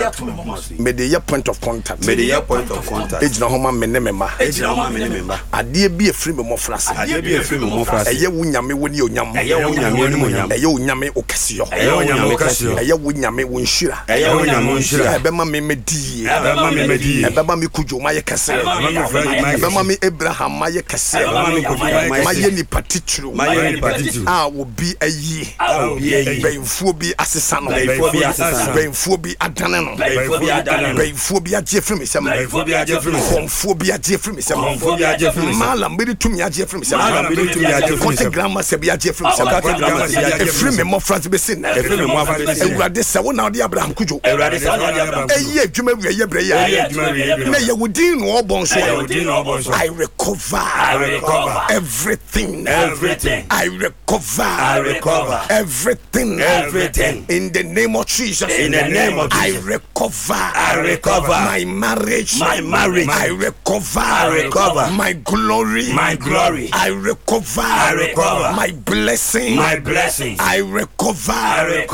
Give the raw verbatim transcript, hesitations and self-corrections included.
May the year point of contact. May the year point of contact. Age no homa me ne memba. Age no homa me ne memba. Ade bi efiri me mofrase. Ade bi efiri me mofrase. Eye wo nyame woni onyam. Eye wo nyame woni onyam. Eye wo nyame okasiyo. Eye wo nyame okasiyo. Eye wo nyame wo nhira. Eye wo nyame wo nhira. Ebe ma me medi. Ebe ma me medi. Ebe ma me kujo ma ye kase. Ebe ma me Abraham ma ye kase. Ebe ma me kujo ma ye ni patitru. Ma ye ni patitru. Ah wo bi ayi. Ah wo bi ayi. Benfuo bi asesa no. Benfuo bi asesa. Benfuo bi adane no. Benfuo bi adane no. Benfuo bi agye free me sem. Benfuo bi agye free me sem. Konfuo bi agye free me sem. Konfuo bi agye free me sem. Malam bi tumi agye free me sem. Malam bi tumi agye free me sem. Konte grandma se bi agye free me sem. Konte grandma se bi agye free me sem. Free me mo France be sin. Free me mo France be sin. Ewurade se wo na odi Abraham kujo. Ewurade se wo na odi Abraham kujo. Eye adwuma wi eye bre ya. Eye adwuma wi eye bre. Na ye wodin no obon so. Ye wodin no obon so. I recover. I recover everything. Everything. I recover. I recover everything. Everything. In the name of Jesus. In the name of Jesus. I recover. I recover my marriage. My marriage. I recover. I recover my glory. My glory. I recover. I recover my blessing. My blessing. I recover. I recover